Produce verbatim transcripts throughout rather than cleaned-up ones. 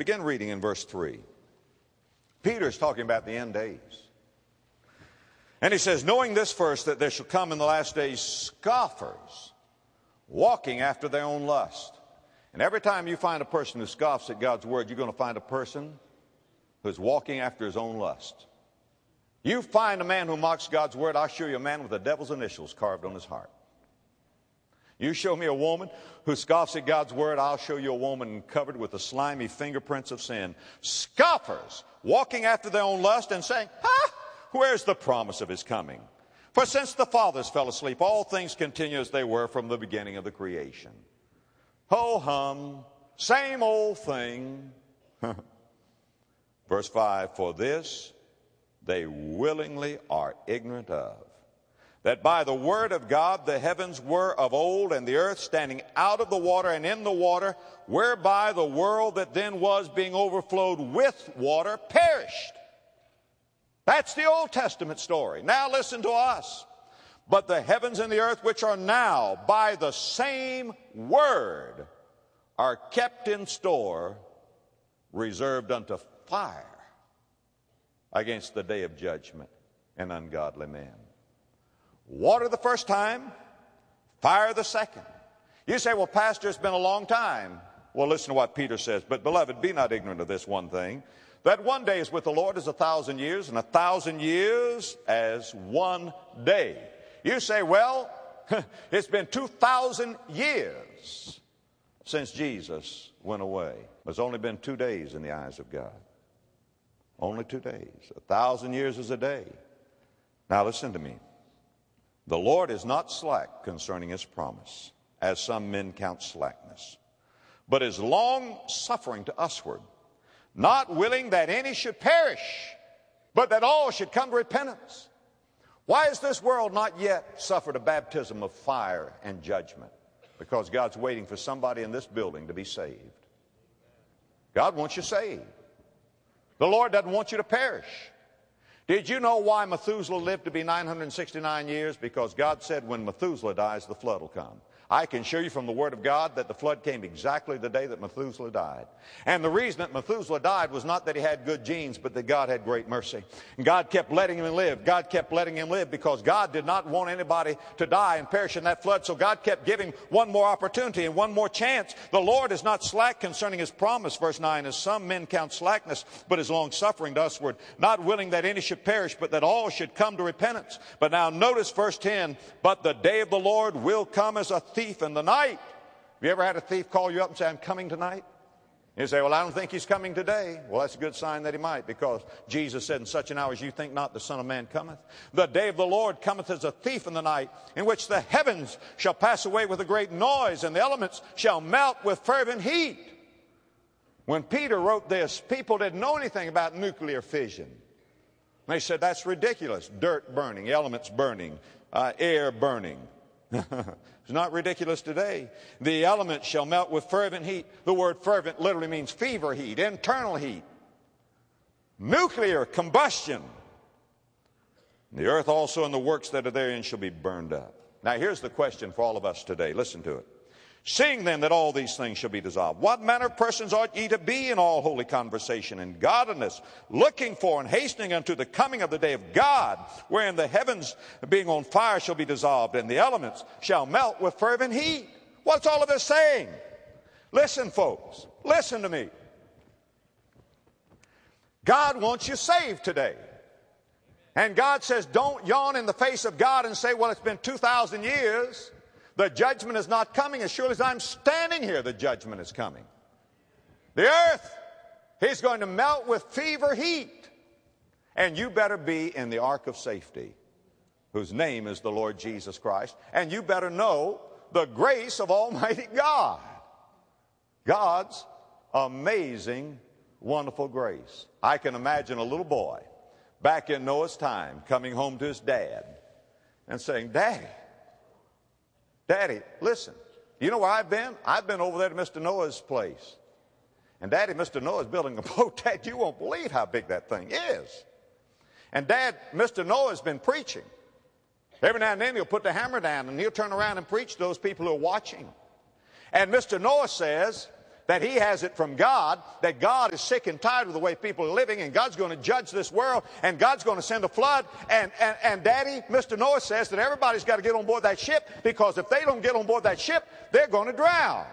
Begin reading in verse three. Peter's talking about the end days. And he says, knowing this first, that there shall come in the last days scoffers, walking after their own lust. And every time you find a person who scoffs at God's word, you're going to find a person who's walking after his own lust. You find a man who mocks God's word, I'll show you a man with the devil's initials carved on his heart. You show me a woman who scoffs at God's word, I'll show you a woman covered with the slimy fingerprints of sin. Scoffers, walking after their own lust and saying, ha, where's the promise of his coming? For since the fathers fell asleep, all things continue as they were from the beginning of the creation. Ho hum, same old thing. Verse five, for this they willingly are ignorant of, that by the word of God the heavens were of old, and the earth standing out of the water and in the water, whereby the world that then was, being overflowed with water, perished. That's the Old Testament story. Now listen to us. But the heavens and the earth, which are now by the same word, are kept in store, reserved unto fire against the day of judgment and ungodly men. Water the first time, fire the second. You say, well, Pastor, it's been a long time. Well, listen to what Peter says. But, beloved, be not ignorant of this one thing, that one day is with the Lord as a thousand years, and a thousand years as one day. You say, well, it's been two thousand years since Jesus went away. It's only been two days in the eyes of God. Only two days. A thousand years is a day. Now listen to me. The Lord is not slack concerning his promise, as some men count slackness, but is long suffering to usward, not willing that any should perish, but that all should come to repentance. Why has this world not yet suffered a baptism of fire and judgment? Because God's waiting for somebody in this building to be saved. God wants you saved. The Lord doesn't want you to perish. Did you know why Methuselah lived to be nine hundred sixty-nine years? Because God said when Methuselah dies, the flood will come. I can show you from the Word of God that the flood came exactly the day that Methuselah died. And the reason that Methuselah died was not that he had good genes, but that God had great mercy. And God kept letting him live. God kept letting him live because God did not want anybody to die and perish in that flood. So God kept giving one more opportunity and one more chance. The Lord is not slack concerning his promise, verse nine, as some men count slackness, but is long-suffering to usward, not willing that any should perish, but that all should come to repentance. But now notice verse ten, but the day of the Lord will come as a thief in the night. Have you ever had a thief call you up and say, I'm coming tonight? You say, well, I don't think he's coming today. Well, that's a good sign that he might, because Jesus said, in such an hour as you think not, the Son of Man cometh. The day of the Lord cometh as a thief in the night, in which the heavens shall pass away with a great noise, and the elements shall melt with fervent heat. When Peter wrote this, people didn't know anything about nuclear fission. They said, that's ridiculous. Dirt burning, elements burning, uh, air burning. It's not ridiculous today. The elements shall melt with fervent heat. The word fervent literally means fever heat, internal heat. Nuclear combustion. The earth also and the works that are therein shall be burned up. Now here's the question for all of us today. Listen to it. Seeing then that all these things shall be dissolved, what manner of persons ought ye to be in all holy conversation and godliness, looking for and hastening unto the coming of the day of God, wherein the heavens being on fire shall be dissolved, and the elements shall melt with fervent heat? What's all of this saying? Listen, folks, listen to me. God wants you saved today. And God says, don't yawn in the face of God and say, well, it's been two thousand years. The judgment is not coming. As surely as I'm standing here, the judgment is coming. The earth, he's going to melt with fever heat. And you better be in the ark of safety, whose name is the Lord Jesus Christ. And you better know the grace of Almighty God. God's amazing, wonderful grace. I can imagine a little boy back in Noah's time coming home to his dad and saying, Daddy, Daddy, listen, you know where I've been? I've been over there to Mister Noah's place. And Daddy, Mister Noah's building a boat. Dad, you won't believe how big that thing is. And Dad, Mister Noah's been preaching. Every now and then he'll put the hammer down and he'll turn around and preach to those people who are watching. And Mister Noah says that he has it from God, that God is sick and tired of the way people are living, and God's going to judge this world, and God's going to send a flood. And, and, and Daddy, Mister Noah says that everybody's got to get on board that ship, because if they don't get on board that ship, they're going to drown.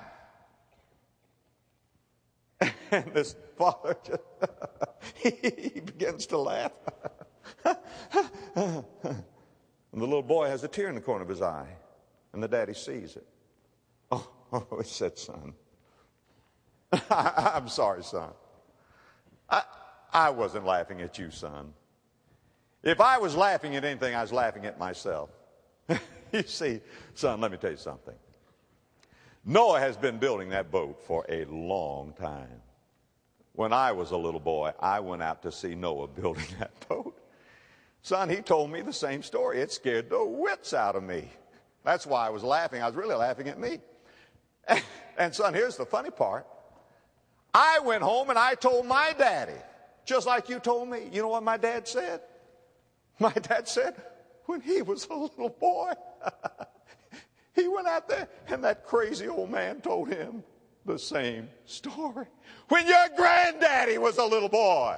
And this father, just, he begins to laugh. And the little boy has a tear in the corner of his eye, and the daddy sees it. Oh, oh he said, son, I'm sorry, son. I, I wasn't laughing at you, son. If I was laughing at anything, I was laughing at myself. You see, son, let me tell you something. Noah has been building that boat for a long time. When I was a little boy, I went out to see Noah building that boat. Son, he told me the same story. It scared the wits out of me. That's why I was laughing. I was really laughing at me. And, and son, here's the funny part. I went home and I told my daddy, just like you told me. You know what my dad said? My dad said, when he was a little boy, he went out there and that crazy old man told him the same story. When your granddaddy was a little boy.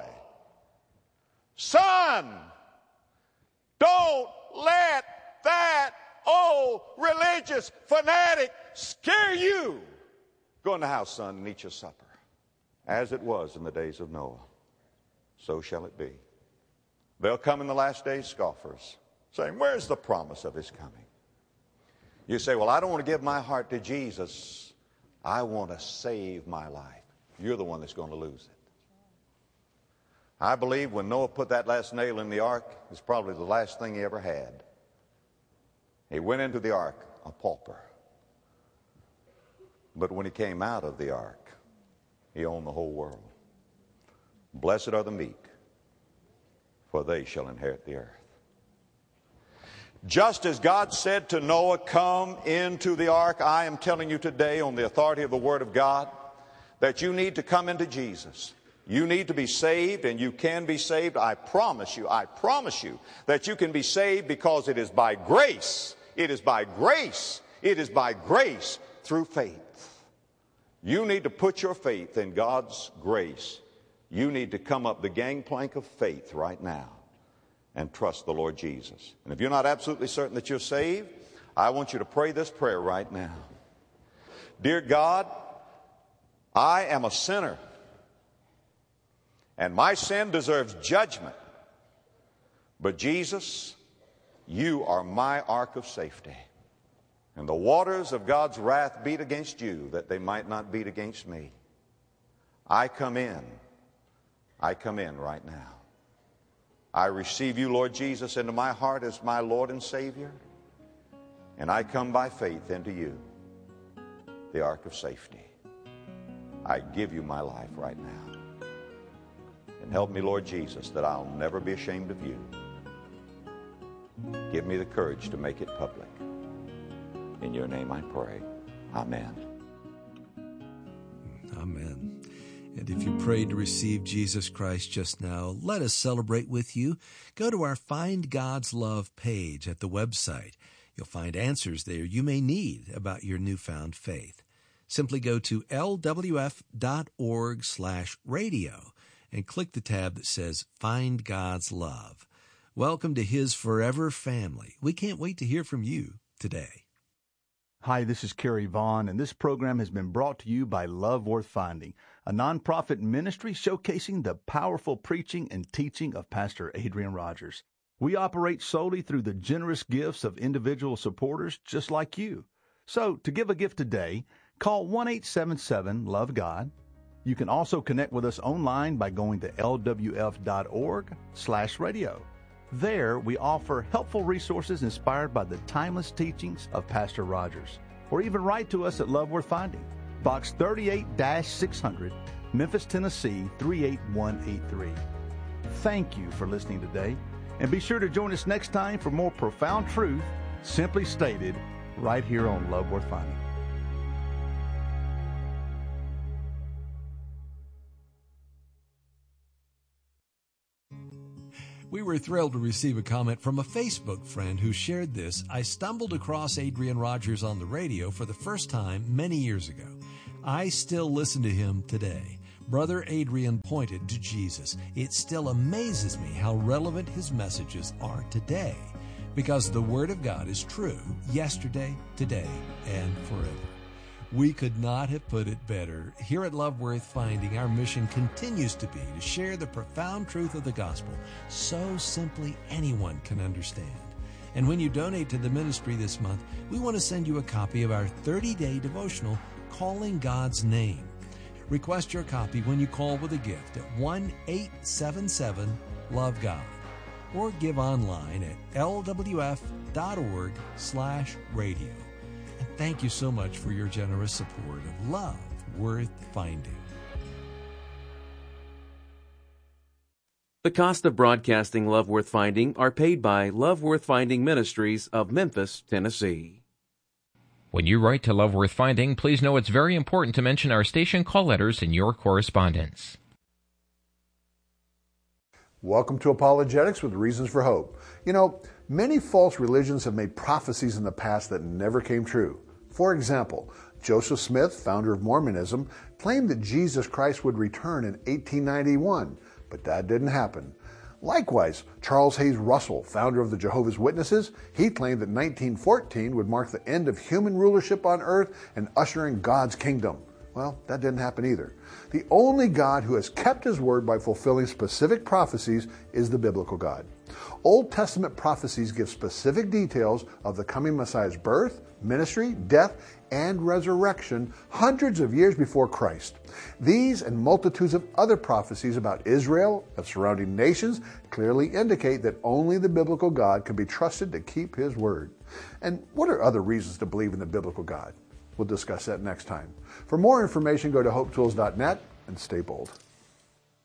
Son, don't let that old religious fanatic scare you. Go in the house, son, and eat your supper. As it was in the days of Noah, so shall it be. There'll come in the last days scoffers, saying, where's the promise of his coming? You say, well, I don't want to give my heart to Jesus. I want to save my life. You're the one that's going to lose it. I believe when Noah put that last nail in the ark, it's probably the last thing he ever had. He went into the ark a pauper. But when he came out of the ark, he owned the whole world. Blessed are the meek, for they shall inherit the earth. Just as God said to Noah, come into the ark, I am telling you today on the authority of the Word of God that you need to come into Jesus. You need to be saved, and you can be saved. I promise you, I promise you that you can be saved because it is by grace. It is by grace. It is by grace through faith. You need to put your faith in God's grace. You need to come up the gangplank of faith right now and trust the Lord Jesus. And if you're not absolutely certain that you're saved, I want you to pray this prayer right now. Dear God, I am a sinner, and my sin deserves judgment. But Jesus, you are my ark of safety. And the waters of God's wrath beat against you that they might not beat against me. I come in. I come in right now. I receive you, Lord Jesus, into my heart as my Lord and Savior. And I come by faith into you, the ark of safety. I give you my life right now. And help me, Lord Jesus, that I'll never be ashamed of you. Give me the courage to make it public. In your name I pray. Amen. Amen. And if you prayed to receive Jesus Christ just now, let us celebrate with you. Go to our Find God's Love page at the website. You'll find answers there you may need about your newfound faith. Simply go to L W F dot org slash radio and click the tab that says Find God's Love. Welcome to His forever family. We can't wait to hear from you today. Hi, this is Kerry Vaughn, and this program has been brought to you by Love Worth Finding, a nonprofit ministry showcasing the powerful preaching and teaching of Pastor Adrian Rogers. We operate solely through the generous gifts of individual supporters just like you. So, to give a gift today, call one eight seven seven love God. You can also connect with us online by going to L W F dot org slash radio. There, we offer helpful resources inspired by the timeless teachings of Pastor Rogers. Or even write to us at Love Worth Finding, Box thirty-eight six hundred, Memphis, Tennessee three eight one eight three. Thank you for listening today, and be sure to join us next time for more profound truth, simply stated, right here on Love Worth Finding. We were thrilled to receive a comment from a Facebook friend who shared this. I stumbled across Adrian Rogers on the radio for the first time many years ago. I still listen to him today. Brother Adrian pointed to Jesus. It still amazes me how relevant his messages are today, because the Word of God is true yesterday, today, and forever. We could not have put it better. Here at Love Worth Finding, our mission continues to be to share the profound truth of the gospel so simply anyone can understand. And when you donate to the ministry this month, we want to send you a copy of our thirty-day devotional, Calling God's Name. Request your copy when you call with a gift at one eight seven seven love God or give online at lwf dot org slash radio. And thank you so much for your generous support of Love Worth Finding. The cost of broadcasting Love Worth Finding are paid by Love Worth Finding Ministries of Memphis, Tennessee. When you write to Love Worth Finding, please know it's very important to mention our station call letters in your correspondence. Welcome to Apologetics with Reasons for Hope. You know, many false religions have made prophecies in the past that never came true. For example, Joseph Smith, founder of Mormonism, claimed that Jesus Christ would return in eighteen ninety-one, but that didn't happen. Likewise, Charles Hayes Russell, founder of the Jehovah's Witnesses, he claimed that nineteen fourteen would mark the end of human rulership on earth and usher in God's kingdom. Well, that didn't happen either. The only God who has kept his word by fulfilling specific prophecies is the biblical God. Old Testament prophecies give specific details of the coming Messiah's birth, ministry, death, and resurrection hundreds of years before Christ. These and multitudes of other prophecies about Israel and surrounding nations clearly indicate that only the biblical God can be trusted to keep his word. And what are other reasons to believe in the biblical God? We'll discuss that next time. For more information, go to hope tools dot net and stay bold.